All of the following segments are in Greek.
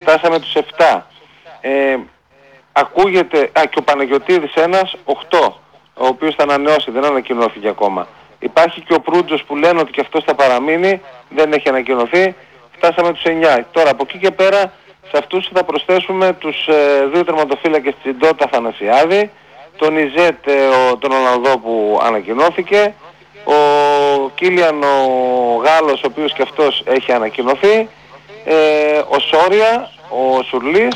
φτάσαμε τους 7. Ακούγεται, και ο Παναγιωτίδης ένας 8, ο οποίος θα ανανεώσει, δεν ανακοινώθηκε ακόμα. Υπάρχει και ο Προύτζος που λένε ότι και αυτός θα παραμείνει, δεν έχει ανακοινωθεί, φτάσαμε τους 9. Τώρα από εκεί και πέρα σε αυτούς θα προσθέσουμε τους δύο τερματοφύλακες Τσιντότα Θανασιάδη, τον Ιζέτ, τον Ολλανδό που ανακοινώθηκε, ο Κίλιαν ο Γάλλος ο οποίος και αυτός έχει ανακοινωθεί, ο Σόρια, ο Σουρλής,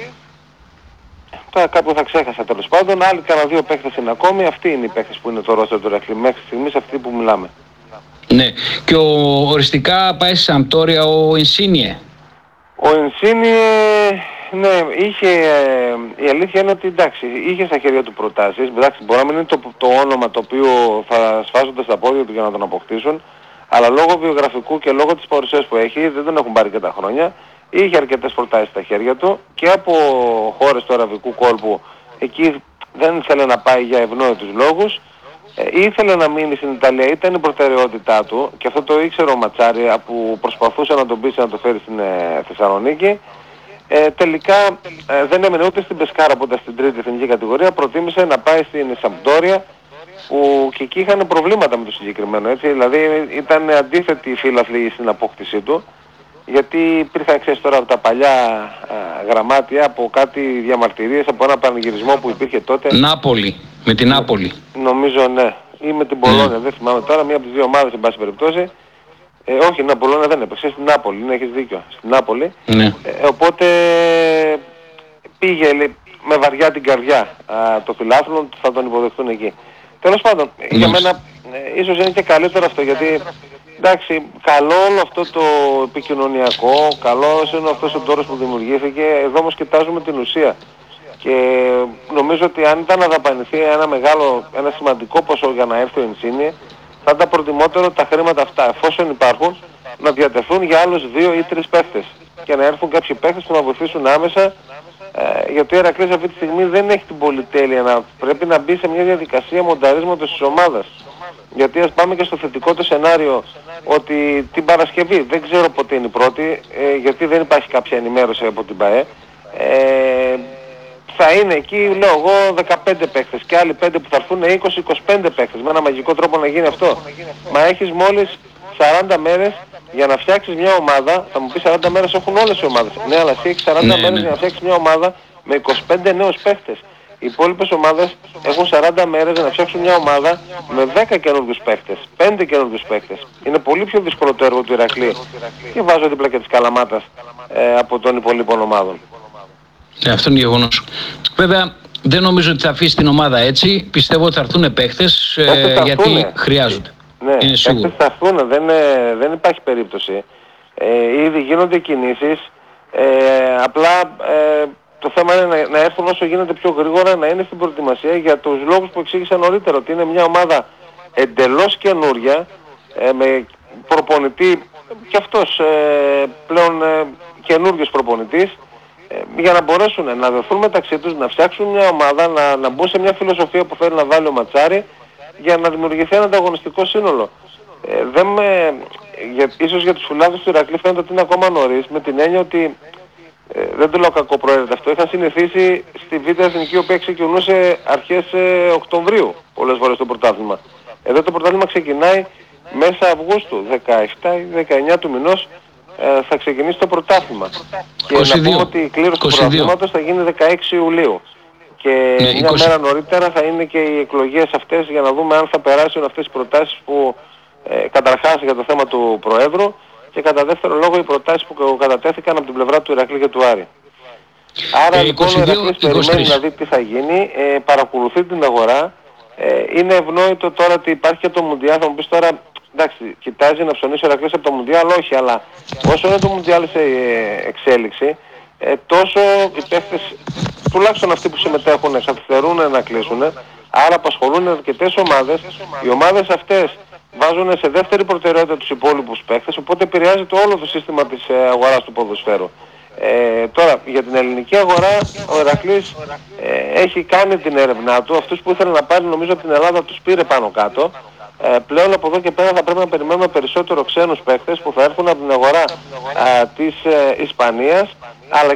τώρα κάποιο θα ξέχασα τέλος πάντων, άλλοι κανένα δύο παίχτες είναι ακόμη, αυτοί είναι οι παίχτες που είναι το ρόστερ του Ηρακλή μέχρι στιγμής, αυτοί που μιλάμε. Ναι, και οριστικά πάει στη Σαμπτόρια ο Ινσίνιε. Ο Ινσίνιε, ναι, είχε, η αλήθεια είναι ότι εντάξει, είχε στα χέρια του προτάσεις, εντάξει, μπορεί να μην είναι το όνομα το οποίο θα σφάζονται στα πόδια του για να τον αποκτήσουν, αλλά λόγω βιογραφικού και λόγω της παρουσίας που έχει, δεν τον έχουν πάρει και τα χρόνια, είχε αρκετές προτάσεις στα χέρια του και από χώρες του αραβικού κόλπου, εκεί δεν ήθελε να πάει για ευνόητους λόγους, ήθελε να μείνει στην Ιταλία, ήταν η προτεραιότητά του και αυτό το ήξερε ο Ματσάρη που προσπαθούσε να τον πείσει να το φέρει στην Θεσσαλονίκη. Τελικά δεν έμενε ούτε στην Πεσκάρα που ήταν στην τρίτη εθνική κατηγορία, προτίμησε να πάει στην Σαμπτόρια που και εκεί είχαν προβλήματα με το συγκεκριμένο, έτσι, δηλαδή ήταν αντίθετη η φύλαθλοι στην απόκτησή του, γιατί υπήρχαν, ξέρεις τώρα, από τα παλιά γραμμάτια, από κάτι διαμαρτυρίες, από ένα πανηγυρισμό που υπήρχε τότε. Νάπολη, με την Νάπολη. Νομίζω ναι, ή με την Πολόνια, δεν θυμάμαι τώρα, μία από τις δύο ομάδες εν πάση περιπτώσει. Όχι, η Πολόνια δεν έπαιξε, στην Νάπολη, ναι, έχεις δίκιο, στην Νάπολη. Ναι. Οπότε πήγε με βαριά την καρδιά το φιλάθλο, θα τον υποδεχτούν εκεί. Τέλος πάντων, για μένα ίσως είναι και καλύτερο αυτό, γιατί εντάξει, καλό όλο αυτό το επικοινωνιακό, καλός είναι αυτός ο τόρος που δημιουργήθηκε, εδώ όμως κοιτάζουμε την ουσία. Και νομίζω ότι αν ήταν να δαπανηθεί ένα σημαντικό ποσό για να έρθει ο Ινσίνιε, θα ήταν προτιμότερο τα χρήματα αυτά, εφόσον υπάρχουν, να διατεθούν για άλλους 2 ή 3 παίχτες και να έρθουν κάποιοι παίχτες που να βοηθήσουν άμεσα, γιατί ο Ηρακλής αυτή τη στιγμή δεν έχει την πολυτέλεια πρέπει να μπει σε μια διαδικασία μονταρίσματος της ομάδας. Γιατί ας πάμε και στο θετικό το σενάριο ότι την Παρασκευή, δεν ξέρω πότε είναι η πρώτη, γιατί δεν υπάρχει κάποια ενημέρωση από την ΠΑΕ, θα είναι εκεί, λέω εγώ, 15 παίχτες και άλλοι 5 που θα έρθουν 20-25 παίχτες, με ένα μαγικό τρόπο να γίνει αυτό. Μα έχεις μόλις 40 μέρες για να φτιάξεις μια ομάδα, θα μου πει 40 μέρες έχουν όλες οι ομάδες. Ναι, αλλά εσύ έχεις 40 μέρες για να φτιάξεις μια ομάδα με 25 νέους παίχτες. Οι υπόλοιπες ομάδες έχουν 40 μέρες για να φτιάξουν μια ομάδα με 10 καινούργιους παίχτες, 5 καινούργιους παίχτες. Είναι πολύ πιο δύσκολο το έργο του Ηρακλή και βάζω δίπλα και της Καλαμάτας από των υπολείπων ομάδων. Αυτό είναι γεγονός. Βέβαια, δεν νομίζω ότι θα αφήσει την ομάδα έτσι. Πιστεύω ότι θα έρθουν παίχτες γιατί χρειάζονται. Ναι, είναι σίγουρο. Θα έρθουν, δεν υπάρχει περίπτωση. Ήδη γίνονται κινήσεις. Απλά το θέμα είναι να έρθουν όσο γίνεται πιο γρήγορα, να είναι στην προετοιμασία για τους λόγους που εξήγησα νωρίτερα. Ότι είναι μια ομάδα εντελώς καινούρια, με προπονητή και αυτός πλέον καινούριος προπονητής, για να μπορέσουν να δεθούν μεταξύ τους, να φτιάξουν μια ομάδα, να μπουν σε μια φιλοσοφία που θέλει να βάλει ο Ματσάρη για να δημιουργηθεί ένα ανταγωνιστικό σύνολο. Ίσως για τους φιλάθλους του Ηρακλή φαίνεται ότι είναι ακόμα νωρίς, με την έννοια ότι δεν το λέω κακό προαίρετα αυτό, είχα συνηθίσει στη Β' Εθνική η οποία ξεκινούσε αρχές Οκτωβρίου πολλές φορές το πρωτάθλημα. Εδώ το πρωτάθλημα ξεκινάει μέσα Αυγούστου, 17 ή 19 του μηνός θα ξεκινήσει το πρωτάθλημα. Και 22. να πούμε ότι η κλήρωση του πρωταθλήματος θα γίνει 16 Ιουλίου. Και μια μέρα νωρίτερα θα είναι και οι εκλογές αυτές για να δούμε αν θα περάσουν αυτές οι προτάσεις που καταρχάς για το θέμα του Προέδρου και κατά δεύτερο λόγο οι προτάσεις που κατατέθηκαν από την πλευρά του Ηρακλή και του Άρη. Άρα λοιπόν ο Ηρακλής περιμένει να δει τι θα γίνει, παρακολουθεί την αγορά. Είναι ευνόητο τώρα ότι υπάρχει και το Μουντιάλ, θα μου πεις τώρα, εντάξει, κοιτάζει να ψωνίσει ο Ηρακλής από το Μουντιάλ, όχι, αλλά όσο είναι το Μουντιάλ σε εξέλιξη, τόσο οι παίχτες, τουλάχιστον αυτοί που συμμετέχουν, καθυστερούν να κλείσουν, άρα απασχολούν αρκετές ομάδες. Οι ομάδες αυτές βάζουν σε δεύτερη προτεραιότητα τους υπόλοιπους παίχτες, οπότε επηρεάζεται όλο το σύστημα της αγοράς του ποδοσφαίρου. Τώρα, για την ελληνική αγορά, ο Ηρακλής έχει κάνει την έρευνά του. Αυτούς που ήθελε να πάρει, νομίζω από την Ελλάδα τους πήρε πάνω κάτω. Πλέον από εδώ και πέρα θα πρέπει να περιμένουμε περισσότερο ξένους παίχτες που θα έρθουν από την αγορά της Ισπανίας αλλά